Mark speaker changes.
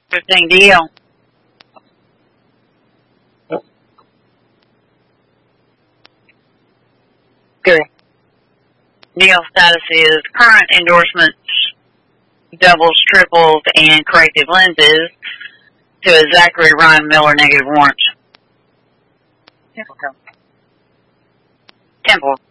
Speaker 1: 15 deal. Good. Deal status is current endorsements, doubles, triples, and corrective lenses to a Zachary Ryan Miller negative warrant. Temple.